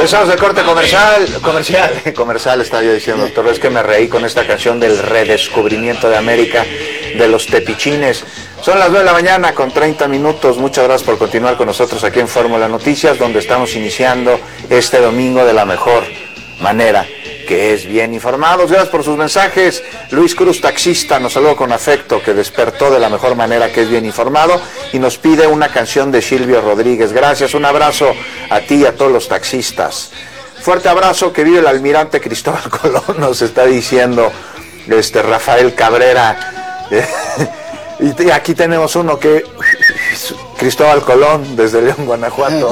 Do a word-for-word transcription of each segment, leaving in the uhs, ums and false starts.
Regresamos de corte comercial, comercial, comercial estaba yo diciendo, doctor, es que me reí con esta canción del redescubrimiento de América, de los tepichines. Son las nueve de la mañana con treinta minutos, muchas gracias por continuar con nosotros aquí en Fórmula Noticias, donde estamos iniciando este domingo de la mejor manera, que es bien informados. Gracias por sus mensajes. Luis Cruz, taxista, nos saluda con afecto, que despertó de la mejor manera, que es bien informado, y nos pide una canción de Silvio Rodríguez. Gracias, un abrazo a ti y a todos los taxistas. Fuerte abrazo, que vive el almirante Cristóbal Colón, nos está diciendo este Rafael Cabrera. Y aquí tenemos uno que... Cristóbal Colón, desde León, Guanajuato.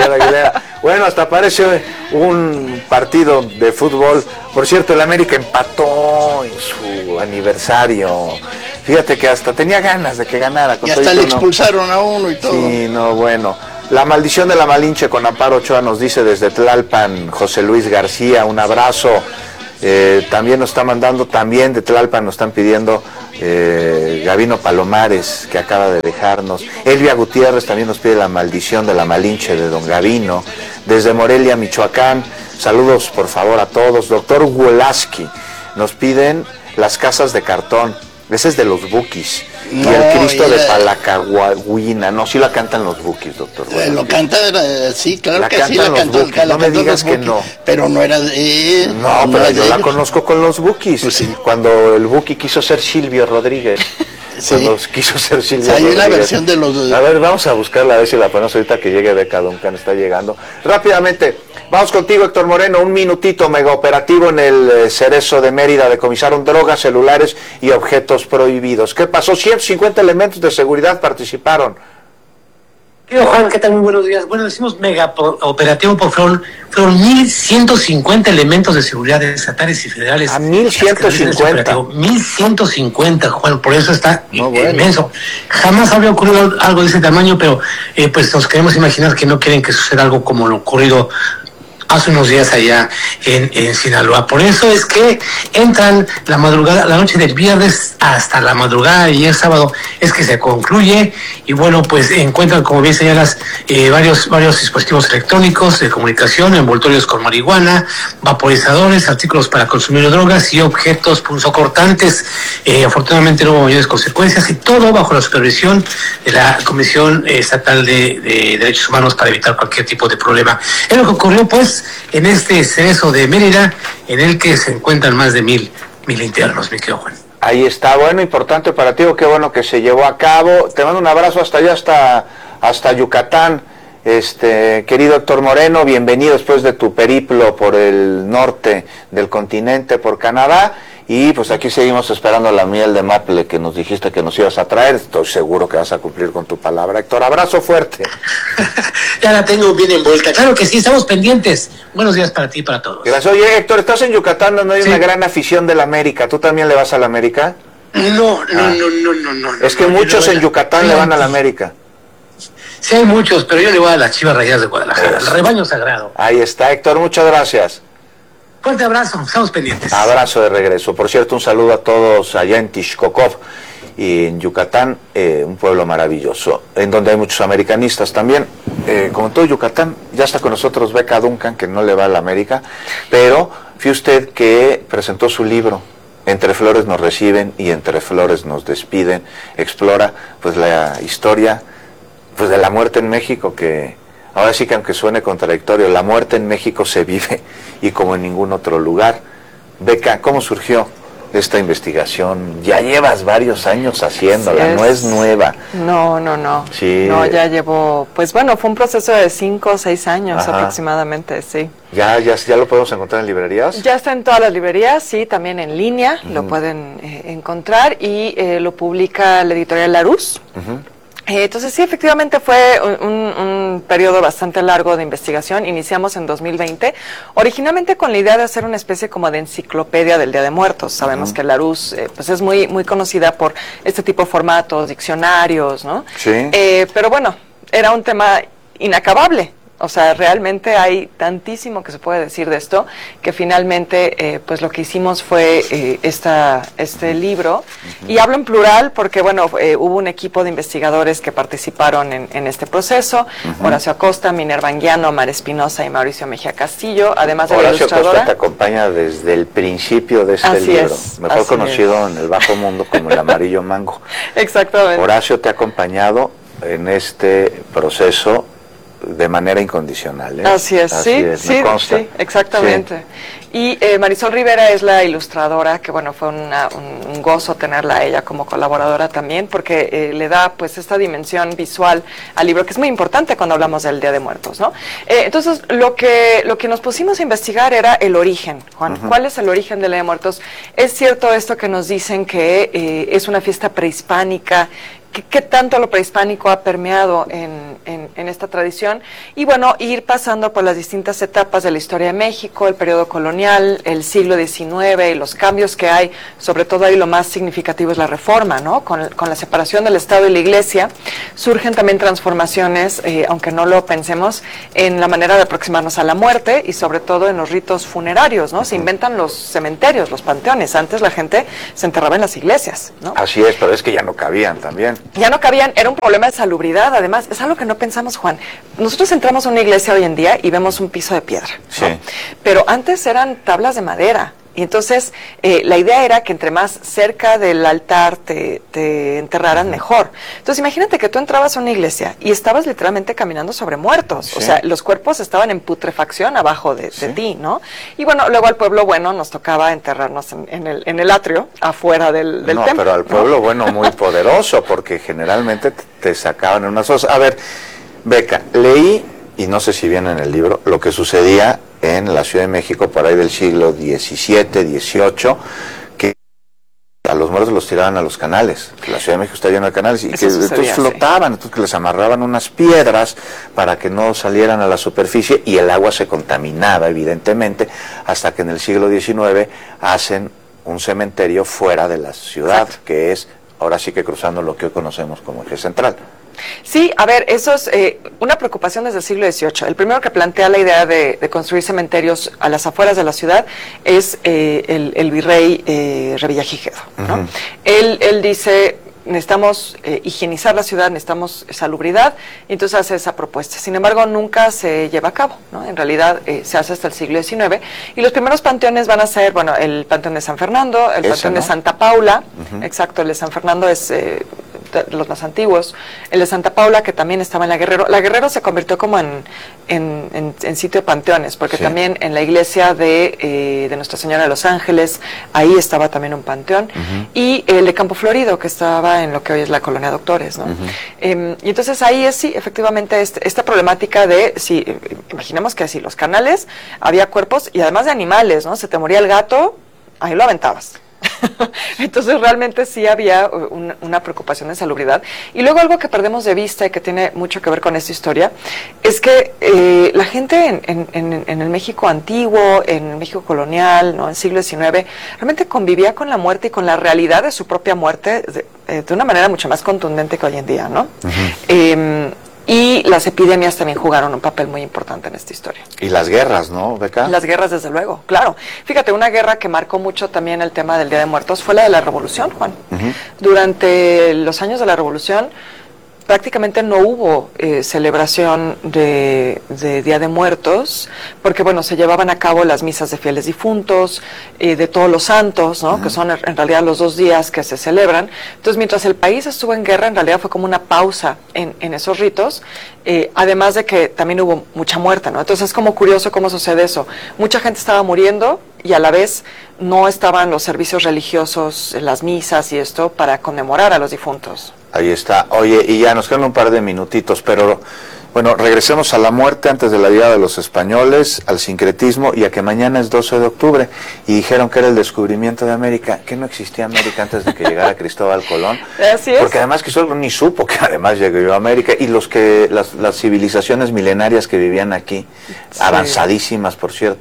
Bueno, hasta parece un partido de fútbol. Por cierto, el América empató en su aniversario. Fíjate que hasta tenía ganas de que ganara. Y hasta le expulsaron a uno y todo. Sí, no, bueno. La maldición de la Malinche con Amparo Ochoa, nos dice desde Tlalpan José Luis García. Un abrazo. Eh, también nos está mandando, también de Tlalpan nos están pidiendo eh, Gabino Palomares, que acaba de dejarnos. Elvia Gutiérrez también nos pide la maldición de la Malinche de don Gabino. Desde Morelia, Michoacán, saludos por favor a todos. Doctor Wolaski, nos piden Las casas de cartón, ese es de los Bukis. No, y el Cristo de Palacahuina, no, sí la cantan los Bukis, doctor. Bueno, lo canta, sí, claro la que sí, la cantó. La no me digas que no. Pero no era de... No, no pero yo la conozco con los Bukis. Pues sí. Cuando el Buki quiso ser Silvio Rodríguez. Sí. Cuando quiso ser Silvio o sea, Rodríguez. Hay una versión de los... A ver, vamos a buscarla, a ver si la ponemos ahorita que llegue Beca Duncan, está llegando. Rápidamente, vamos contigo, Héctor Moreno, un minutito. Mega operativo en el eh, Cerezo de Mérida, decomisaron drogas, celulares y objetos prohibidos. ¿Qué pasó? ciento cincuenta elementos de seguridad participaron. Querido Juan, ¿qué tal? Muy buenos días. Bueno, decimos mega operativo por fueron, fueron mil ciento cincuenta elementos de seguridad estatales y federales. A mil ciento cincuenta. mil ciento cincuenta, Juan, por eso está no, bueno. inmenso. Jamás había ocurrido algo de ese tamaño, pero eh, pues nos queremos imaginar que no quieren que suceda algo como lo ocurrido hace unos días allá en, en Sinaloa. Por eso es que entran la madrugada, la noche del viernes hasta la madrugada de ayer sábado es que se concluye, y bueno, pues encuentran, como bien señalas, eh, varios varios dispositivos electrónicos de comunicación, envoltorios con marihuana, vaporizadores, artículos para consumir drogas y objetos punzocortantes. Eh, afortunadamente no hubo mayores consecuencias, y todo bajo la supervisión de la Comisión Estatal de, de Derechos Humanos para evitar cualquier tipo de problema. Es lo que ocurrió, pues, en este Cerezo de Mérida, en el que se encuentran más de mil, mil internos, mi querido Juan. Ahí está, bueno, importante operativo, qué bueno que se llevó a cabo. Te mando un abrazo hasta allá, hasta, hasta Yucatán. Este, querido Héctor Moreno, bienvenido después de tu periplo por el norte del continente, por Canadá. Y pues aquí seguimos esperando la miel de maple que nos dijiste que nos ibas a traer. Estoy seguro que vas a cumplir con tu palabra. Héctor, abrazo fuerte. Ya la tengo bien envuelta. Claro que sí, estamos pendientes. Buenos días para ti y para todos. Gracias. Oye, Héctor, estás en Yucatán, donde hay sí. una gran afición de la América. ¿Tú también le vas a la América? No, no, ah. no, no, no, no. Es que no, muchos en Yucatán sí. le van a la América. Sí, hay muchos, pero yo le voy a las Chivas Rayadas de Guadalajara, al rebaño sagrado. Ahí está, Héctor, muchas gracias. Fuerte abrazo, estamos pendientes. Abrazo de regreso. Por cierto, un saludo a todos allá en Tixcocov y en Yucatán, eh, un pueblo maravilloso, en donde hay muchos americanistas también. Eh, como todo Yucatán, ya está con nosotros Beca Duncan, que no le va a la América, pero fíjate usted que presentó su libro, Entre Flores nos reciben y Entre Flores nos despiden. Explora pues la historia pues de la muerte en México, que... Ahora sí que aunque suene contradictorio, la muerte en México se vive y como en ningún otro lugar. Beca, ¿cómo surgió esta investigación? Ya llevas varios años haciéndola, es. no es nueva. No, no, no. Sí. No, ya llevo, pues bueno, fue un proceso de cinco o seis años Ajá. aproximadamente, sí. ¿Ya, ya, ¿Ya lo podemos encontrar en librerías? Ya está en todas las librerías, sí, también en línea, uh-huh. lo pueden eh, encontrar, y eh, lo publica la editorial Larousse. Uh-huh. Eh, entonces sí, efectivamente fue un, un periodo bastante largo de investigación. Iniciamos en dos mil veinte, originalmente con la idea de hacer una especie como de enciclopedia del Día de Muertos. Sabemos uh-huh. que Larousse eh, pues es muy muy conocida por este tipo de formatos, diccionarios, ¿no? Sí. Eh, pero bueno, era un tema inacabable. O sea, realmente hay tantísimo que se puede decir de esto, que finalmente, eh, pues lo que hicimos fue eh, esta, este libro, uh-huh. y hablo en plural porque, bueno, eh, hubo un equipo de investigadores que participaron en, en este proceso, uh-huh. Horacio Acosta, Minerva Anguiano, Mar Espinosa y Mauricio Mejía Castillo, además de Horacio la ilustradora. Acosta te acompaña desde el principio de este así libro, es, mejor conocido es. en el bajo mundo como el amarillo mango. Exactamente. Horacio te ha acompañado en este proceso de manera incondicional, ¿eh? Así es, Así sí, es, sí, me consta. sí, exactamente. Sí. Y eh, Marisol Rivera es la ilustradora, que bueno, fue una, un, un gozo tenerla a ella como colaboradora también, porque eh, le da pues esta dimensión visual al libro, que es muy importante cuando hablamos del Día de Muertos, ¿no? Eh, entonces, lo que, lo que nos pusimos a investigar era el origen, Juan. Uh-huh. ¿Cuál es el origen del Día de Muertos? Es cierto esto que nos dicen que eh, es una fiesta prehispánica, ¿Qué, ¿Qué tanto lo prehispánico ha permeado en, en, en esta tradición? Y bueno, ir pasando por las distintas etapas de la historia de México, el periodo colonial, el siglo diecinueve, y los cambios que hay, sobre todo ahí lo más significativo es la reforma, ¿no? Con, con la separación del Estado y la Iglesia, surgen también transformaciones, eh, aunque no lo pensemos, en la manera de aproximarnos a la muerte y sobre todo en los ritos funerarios, ¿no? Se inventan los cementerios, los panteones. Antes la gente se enterraba en las iglesias, ¿no? Así es, pero es que ya no cabían también. Ya no cabían, era un problema de salubridad, además, es algo que no pensamos, Juan. Nosotros entramos a una iglesia hoy en día y vemos un piso de piedra, ¿no? Sí. Pero antes eran tablas de madera, y entonces eh, la idea era que entre más cerca del altar te, te enterraran, mejor. Entonces imagínate que tú entrabas a una iglesia y estabas literalmente caminando sobre muertos, sí. O sea, los cuerpos estaban en putrefacción abajo de, sí. de ti, ¿no? Y bueno, luego al pueblo bueno nos tocaba enterrarnos en, en, el, en el atrio, afuera del, del no, templo. No, pero al pueblo ¿no? bueno muy poderoso, porque generalmente te, te sacaban en unas cosas. A ver, Beca, leí, y no sé si viene en el libro, lo que sucedía en la Ciudad de México por ahí del siglo diecisiete, dieciocho, que a los muertos los tiraban a los canales. La Ciudad de México está llena de canales y Eso que sucedía, entonces flotaban, sí. Entonces que les amarraban unas piedras para que no salieran a la superficie y el agua se contaminaba evidentemente, hasta que en el siglo diecinueve hacen un cementerio fuera de la ciudad, exacto. Que es ahora sí que cruzando lo que hoy conocemos como eje central. Sí, a ver, eso es eh, una preocupación desde el siglo dieciocho. El primero que plantea la idea de, de construir cementerios a las afueras de la ciudad es eh, el, el virrey eh, Revillagigedo, ¿no? Uh-huh. Él, él dice, necesitamos eh, higienizar la ciudad, necesitamos salubridad, y entonces hace esa propuesta. Sin embargo, nunca se lleva a cabo, ¿no? En realidad eh, se hace hasta el siglo diecinueve, y los primeros panteones van a ser, bueno, el Panteón de San Fernando, el Ese, Panteón ¿no? de Santa Paula, uh-huh. Exacto, el de San Fernando es... Eh, los más antiguos, el de Santa Paula, que también estaba en la Guerrero. La Guerrero se convirtió como en, en, en, en sitio de panteones, porque sí. También en la iglesia de, eh, de Nuestra Señora de los Ángeles, ahí estaba también un panteón, uh-huh. Y el de Campo Florido, que estaba en lo que hoy es la Colonia Doctores, ¿no? Uh-huh. Eh, y entonces ahí es, sí, efectivamente, este, esta problemática de, sí, imaginemos que así, los canales, había cuerpos, y además de animales, ¿no? Se te moría el gato, ahí lo aventabas. Entonces realmente sí había un, una preocupación de salubridad. Y luego algo que perdemos de vista y que tiene mucho que ver con esta historia es que eh, la gente en, en, en, en el México antiguo, en el México colonial, ¿no? En el siglo diecinueve, realmente convivía con la muerte y con la realidad de su propia muerte de, eh, de una manera mucho más contundente que hoy en día, ¿no? Uh-huh. eh, Y las epidemias también jugaron un papel muy importante en esta historia. Y las guerras, ¿no, Beca? Las guerras, desde luego, claro. Fíjate, una guerra que marcó mucho también el tema del Día de Muertos fue la de la Revolución, Juan. Uh-huh. Durante los años de la Revolución, prácticamente no hubo eh, celebración de, de Día de Muertos, porque bueno, se llevaban a cabo las misas de fieles difuntos, eh, de todos los santos, ¿no? Uh-huh. Que son en realidad los dos días que se celebran. Entonces, mientras el país estuvo en guerra, en realidad fue como una pausa en, en esos ritos, eh, además de que también hubo mucha muerte, ¿no? Entonces es como curioso cómo sucede eso. Mucha gente estaba muriendo y a la vez no estaban los servicios religiosos, las misas y esto para conmemorar a los difuntos. Ahí está. Oye, y ya nos quedan un par de minutitos, pero bueno, regresemos a la muerte antes de la llegada de los españoles, al sincretismo y a que mañana es doce de octubre y dijeron que era el descubrimiento de América, que no existía América antes de que llegara Cristóbal Colón. Así es. Porque además Cristóbal ni supo que además llegó a América y los que las, las civilizaciones milenarias que vivían aquí, sí. Avanzadísimas por cierto,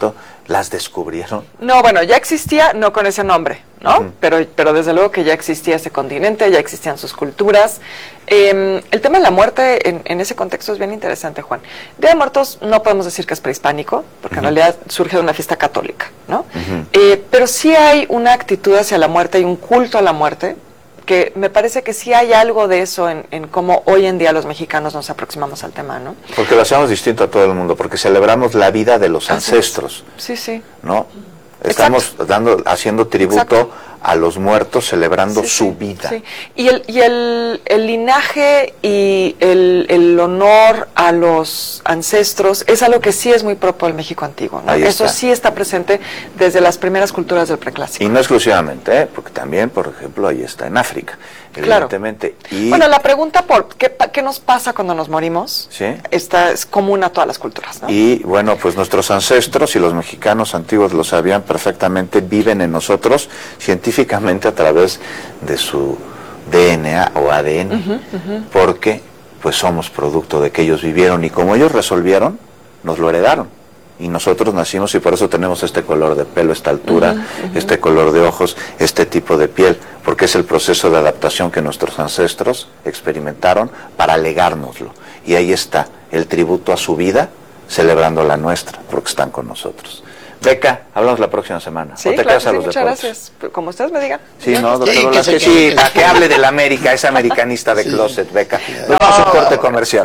las descubrieron. No, bueno, ya existía, no con ese nombre, ¿no? Uh-huh. Pero, pero desde luego que ya existía ese continente, ya existían sus culturas. Eh, el tema de la muerte en, en ese contexto es bien interesante, Juan. Día de Muertos no podemos decir que es prehispánico, porque uh-huh. en realidad surge de una fiesta católica, ¿no? Uh-huh. Eh, pero sí hay una actitud hacia la muerte y un culto a la muerte, que me parece que sí hay algo de eso en, en cómo hoy en día los mexicanos nos aproximamos al tema, ¿no? Porque lo hacemos distinto a todo el mundo, porque celebramos la vida de los Así ancestros. Es. Sí, sí. ¿No? Estamos Exacto. dando, haciendo tributo Exacto. a los muertos, celebrando sí, su sí, vida. Sí. Y el, y el, el linaje y el, el honor a los ancestros es algo que sí es muy propio del México antiguo, ¿no? Eso sí está presente desde las primeras culturas del preclásico. Y no exclusivamente, ¿eh? Porque también, por ejemplo, ahí está en África, evidentemente. Claro. Y... Bueno, la pregunta por ¿qué, qué nos pasa cuando nos morimos? ¿Sí? Esta es común a todas las culturas, ¿no? Y bueno, pues nuestros ancestros y los mexicanos antiguos lo sabían perfectamente, viven en nosotros científicamente a través de su D N A o A D N, uh-huh, uh-huh. porque pues somos producto de que ellos vivieron y como ellos resolvieron, nos lo heredaron. Y nosotros nacimos y por eso tenemos este color de pelo, esta altura, uh-huh, uh-huh. este color de ojos, este tipo de piel, porque es el proceso de adaptación que nuestros ancestros experimentaron para legárnoslo. Y ahí está el tributo a su vida, celebrando la nuestra, porque están con nosotros. Beca, hablamos la próxima semana. Sí, ¿O te claro, quedas a sí, los muchas deportes? gracias. Como ustedes me digan. Sí, no, doctor Sí, Velázquez, que sí, se- para que hable de la América, es americanista de Sí. closet, Beca. Nos vamos a un corte comercial.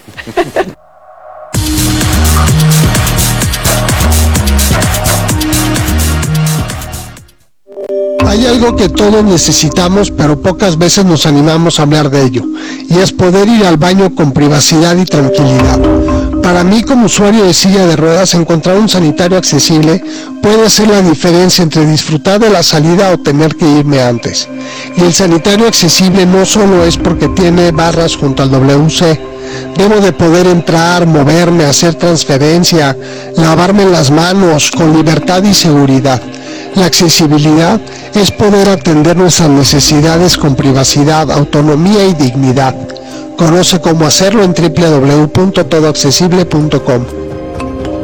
Hay algo que todos necesitamos, pero pocas veces nos animamos a hablar de ello, y es poder ir al baño con privacidad y tranquilidad. Para mí, como usuario de silla de ruedas, encontrar un sanitario accesible puede ser la diferencia entre disfrutar de la salida o tener que irme antes. Y el sanitario accesible no solo es porque tiene barras junto al W C. Debo de poder entrar, moverme, hacer transferencia, lavarme las manos con libertad y seguridad. La accesibilidad es poder atender nuestras necesidades con privacidad, autonomía y dignidad. Conoce cómo hacerlo en doble u doble u doble u punto todo accesible punto com.